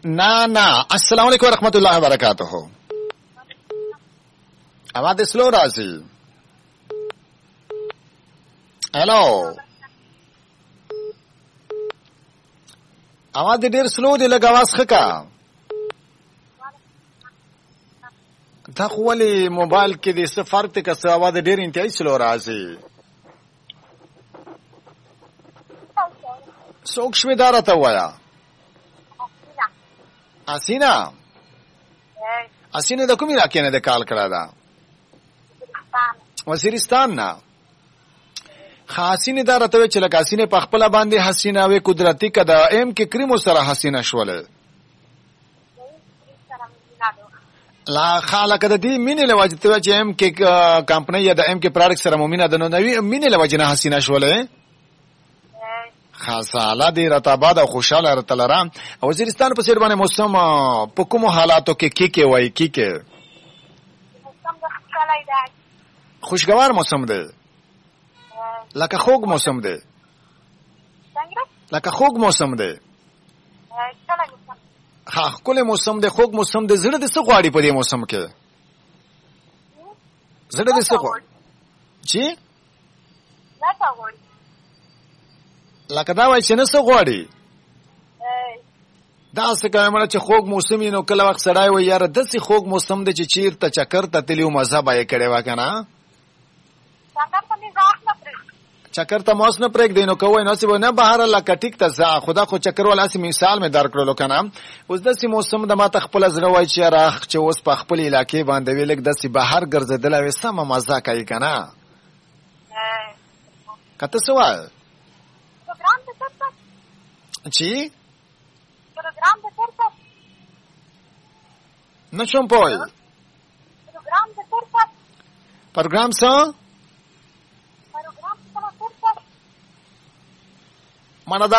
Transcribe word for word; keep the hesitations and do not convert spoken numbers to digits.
نه نه. السلام علیکم ورحمت الله وبرکاته. आवाज स्लो राशि. हेलो, आवाज ډیر سلو دی, لږ आवाज ښه کا. دا خو ولې موبایل کې د څه فرق دی که څه आवाज ډیر انتهایی سلو راځي. څوک شوې دا راته ووایه. اسینا اسینا د کومې علاقې نه د کال کړه ده؟ وزیرستان نه. خاصینه دا راته وی چې لکه حسینه په خپل باندې حسینه وی قدرتی کده ایم کې کریمو سره حسینه شوله. لا خالق د دې مینه لوجه ته چې ایم کې کمپنی یا د ایم کې پروډکټ سره مومینه د نو نوی مینه لوجه نه حسینه شوله. خاصاله دې رتاباد او خوشاله رتلرام. وزیرستان په سیر باندې موسم په کوم حالاتو کې کې کې وای کې کې موسم د خوشاله دی. خوشگوار موسم دی. لکه خوږ موسم دی. لکه خوږ موسم دی. ها کله موسم دی, خوږ موسم دی. زړه د څه غواړي په دې موسم کې؟ زړه د څه غواړي چې لکه دا وایي چې نه څه غواړي. دا څه کومه چې خوږ موسم نو کله وخت سړی وي یاره داسې خوږ موسم دی چې چیرته چکر ته تللی و مزه به یې کړې وه که نه. چکر ته موس نه پرېږدی نو کوی نو څه نه بهر لکه ټیک ته ځه. خدا خو چکر والا هسې مثال مې در کړلو که نه. اوس داسې موسم د ما ته خپله زړه وایي چې یاره چې اوس په خپل علاقې باندې وي لږ داسې بهر ګرځېدلی وي سمه مزه کوي که نه. که ته څه وایې چې نه شم پوهی پروګرام څه مانا دا